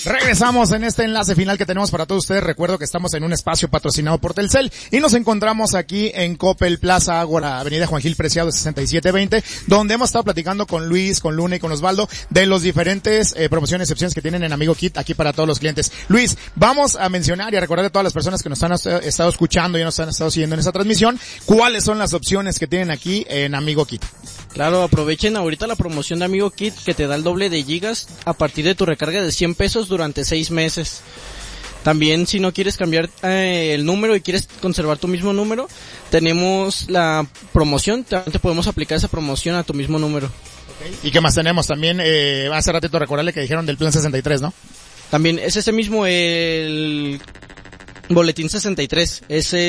Regresamos en este enlace final que tenemos para todos ustedes. Recuerdo que estamos en un espacio patrocinado por Telcel y nos encontramos aquí en Coppel Plaza Ágora, Avenida Juan Gil Preciado 6720, donde hemos estado platicando con Luis, con Luna y con Osvaldo de los diferentes promociones y opciones que tienen en Amigo Kit aquí para todos los clientes. Luis, vamos a mencionar y a recordar a todas las personas que nos han estado escuchando y nos han estado siguiendo en esta transmisión, cuáles son las opciones que tienen aquí en Amigo Kit. Claro, aprovechen ahorita la promoción de Amigo Kit que te da el doble de gigas a partir de tu recarga de 100 pesos durante 6 meses. También si no quieres cambiar el número y quieres conservar tu mismo número, tenemos la promoción, también te podemos aplicar esa promoción a tu mismo número. Okay. ¿Y qué más tenemos? También hace ratito recordarle que dijeron del plan 63, ¿no? También es ese mismo el boletín 63,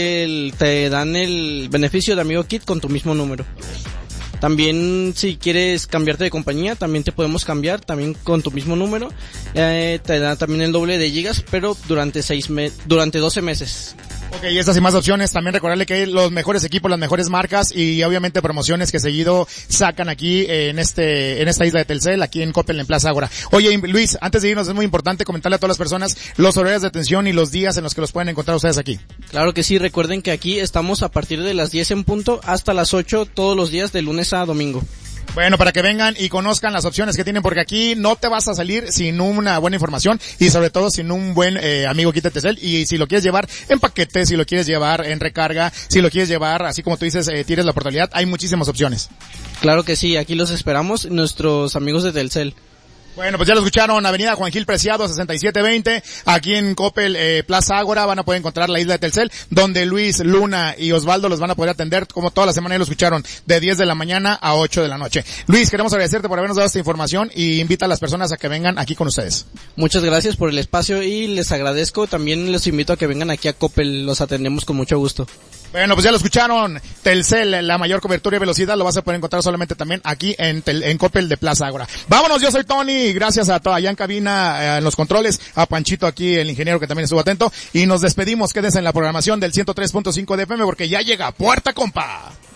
te dan el beneficio de Amigo Kit con tu mismo número. También si quieres cambiarte de compañía, también te podemos cambiar, también con tu mismo número. Te da también el doble de gigas, pero durante 12 meses. Ok, y estas y más opciones, también recordarle que hay los mejores equipos, las mejores marcas y obviamente promociones que seguido sacan aquí en esta isla de Telcel, aquí en Coppel en Plaza Ágora. Oye, Luis, antes de irnos es muy importante comentarle a todas las personas los horarios de atención y los días en los que los pueden encontrar ustedes aquí. Claro que sí, recuerden que aquí estamos a partir de las 10 en punto hasta las 8 todos los días de lunes a domingo. Bueno, para que vengan y conozcan las opciones que tienen, porque aquí no te vas a salir sin una buena información y sobre todo sin un buen Amigo Kit de Telcel. Y si lo quieres llevar en paquete, si lo quieres llevar en recarga, si lo quieres llevar, así como tú dices, tienes la oportunidad, hay muchísimas opciones. Claro que sí, aquí los esperamos, nuestros amigos de Telcel. Bueno, pues ya lo escucharon, Avenida Juan Gil Preciado 6720, aquí en Coppel Plaza Ágora van a poder encontrar la isla de Telcel, donde Luis, Luna y Osvaldo los van a poder atender como toda la semana, ya lo escucharon, de 10 de la mañana a 8 de la noche. Luis, queremos agradecerte por habernos dado esta información y invita a las personas a que vengan aquí con ustedes. Muchas gracias por el espacio y les agradezco, también los invito a que vengan aquí a Coppel, los atendemos con mucho gusto. Bueno, pues ya lo escucharon, Telcel, la mayor cobertura y velocidad lo vas a poder encontrar solamente también aquí en Coppel de Plaza Ágora. Vámonos, yo soy Tony, gracias a toda allá en cabina, en los controles, a Panchito aquí, el ingeniero que también estuvo atento, y nos despedimos, quédense en la programación del 103.5 de FM porque ya llega Puerta Compa.